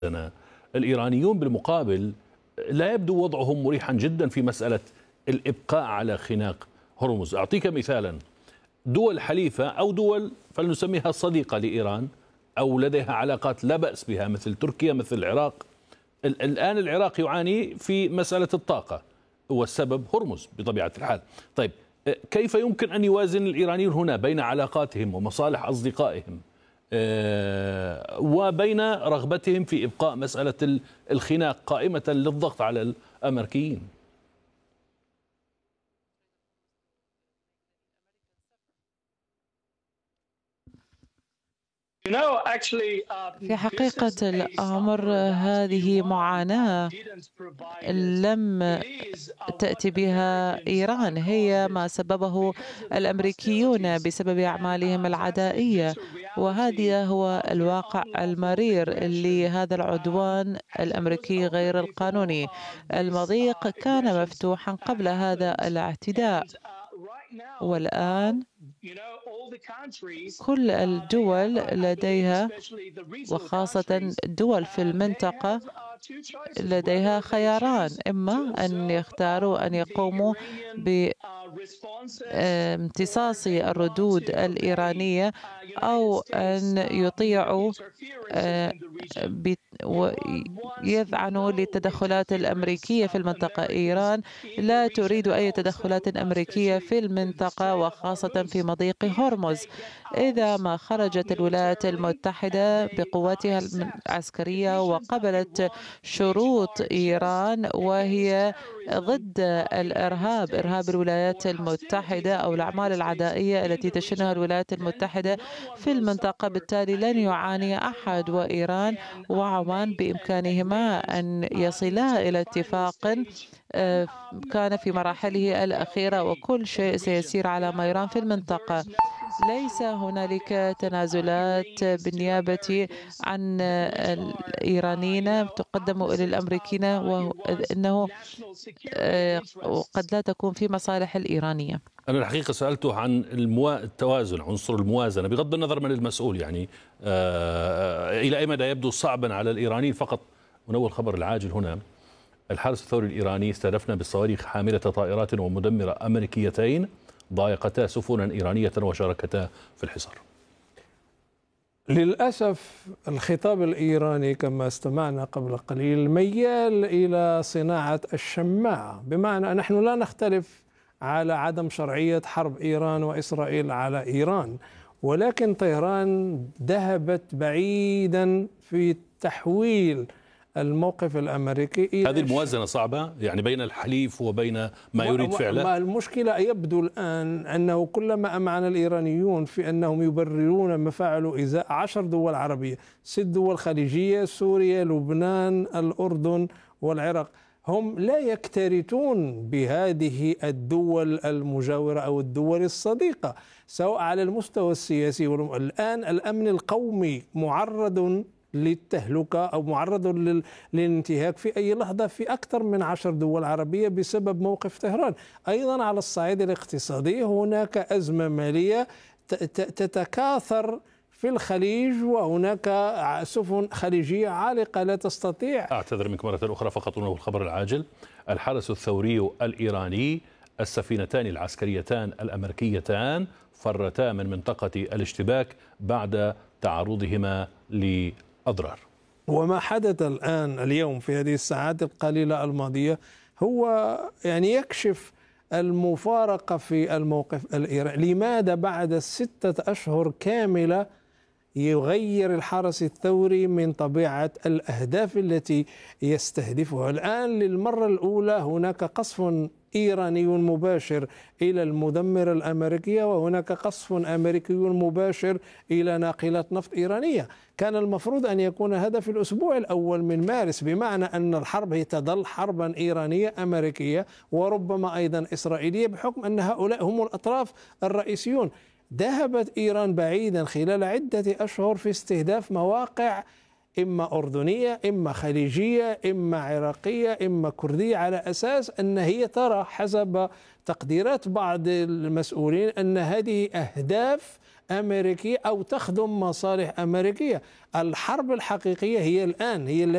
الإيرانيون بالمقابل لا يبدو وضعهم مريحا جدا في مسألة الإبقاء على خناق هرمز. أعطيك مثالا: دول حليفة أو دول فلنسميها صديقة لإيران أو لديها علاقات لا بأس بها مثل تركيا مثل العراق. الآن العراق يعاني في مسألة الطاقة والسبب هرمز بطبيعة الحال. طيب، كيف يمكن أن يوازن الإيرانيون هنا بين علاقاتهم ومصالح أصدقائهم وبين رغبتهم في إبقاء مسألة الخناق قائمة للضغط على الأمريكيين؟ في حقيقة الأمر هذه معاناة لم تأتي بها إيران، هي ما سببه الأمريكيون بسبب أعمالهم العدائية، وهذا هو الواقع المرير لهذا العدوان الأمريكي غير القانوني. المضيق كان مفتوحا قبل هذا الاعتداء، والآن كل الدول لديها، وخاصة الدول في المنطقة، لديها خياران: إما أن يختاروا أن يقوموا بامتصاص الردود الإيرانية أو أن يطيعوا ويذعنوا للتدخلات الأمريكية في المنطقة. إيران لا تريد أي تدخلات أمريكية في المنطقة وخاصة في مضيق هرمز. إذا ما خرجت الولايات المتحدة بقواتها العسكرية وقبلت شروط إيران وهي ضد الإرهاب، إرهاب الولايات المتحدة أو الأعمال العدائية التي تشنها الولايات المتحدة في المنطقة، بالتالي لن يعاني أحد، وإيران وعمان بإمكانهما أن يصلا إلى اتفاق كان في مراحله الأخيرة، وكل شيء سيسير على ما يرام في المنطقة. ليس هنالك تنازلات بالنيابة عن الإيرانيين تقدم إلى الأمريكيين، وإنه قد لا تكون في مصالح الإيرانية. أنا الحقيقة سألته عن التوازن، عنصر الموازنة، بغض النظر من المسؤول، يعني إلى أي مدى يبدو صعبا على الإيرانيين فقط. ونول خبر العاجل هنا: الحرس الثوري الإيراني استهدفنا بالصواريخ حاملة طائرات ومدمرة أمريكيتين ضايقتا سفنا إيرانية وشاركتا في الحصار. للأسف الخطاب الإيراني كما استمعنا قبل قليل ميال إلى صناعة الشماعة، بمعنى نحن لا نختلف على عدم شرعية حرب إيران وإسرائيل على إيران، ولكن طهران ذهبت بعيدا في تحويل الموقف الأمريكي. هذه الموازنة صعبة يعني بين الحليف وبين ما يريد فعله. المشكلة يبدو الآن أنه كلما أمعن الإيرانيون في أنهم يبررون ما فعلوا إزاء 10 دول عربية، 6 دول خليجية، سوريا، لبنان، الأردن والعراق، هم لا يكترثون بهذه الدول المجاورة أو الدول الصديقة سواء على المستوى السياسي. الآن الأمن القومي معرض للتهلكة أو معرض للانتهاك في أي لحظة في أكثر من 10 دول عربية بسبب موقف طهران. أيضا على الصعيد الاقتصادي هناك أزمة مالية تتكاثر في الخليج، وهناك سفن خليجية عالقة لا تستطيع. أعتذر منك مرة أخرى، فقط هنا الخبر العاجل: الحرس الثوري الإيراني، السفينتان العسكريتان الأمريكيتان فرتا من منطقة الاشتباك بعد تعرضهما لأضرار. وما حدث الآن اليوم في هذه الساعات القليلة الماضية هو يعني يكشف المفارقة في الموقف الإيراني. لماذا بعد 6 أشهر كاملة يغير الحرس الثوري من طبيعة الأهداف التي يستهدفها؟ الآن للمرة الأولى هناك قصف إيراني مباشر إلى المدمرة الأمريكية، وهناك قصف أمريكي مباشر إلى ناقلات نفط إيرانية. كان المفروض أن يكون هذا في الأسبوع الأول من مارس، بمعنى أن الحرب هي تظل حربا إيرانية أمريكية وربما أيضا إسرائيلية، بحكم أن هؤلاء هم الأطراف الرئيسيون. ذهبت إيران بعيدا خلال عدة أشهر في استهداف مواقع إما أردنية إما خليجية إما عراقية إما كردية، على أساس أن هي ترى حسب تقديرات بعض المسؤولين أن هذه أهداف أمريكية أو تخدم مصالح أمريكية. الحرب الحقيقية هي الآن، هي